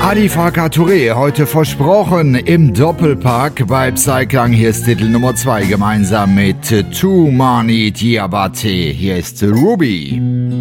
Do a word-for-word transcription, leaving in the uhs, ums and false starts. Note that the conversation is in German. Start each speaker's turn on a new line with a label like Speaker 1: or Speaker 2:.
Speaker 1: Adi Farka Touré, heute versprochen im Doppelpack bei Psyklang. Hier ist Titel Nummer zwei gemeinsam mit Toumani Diabaté. Hier ist Ruby.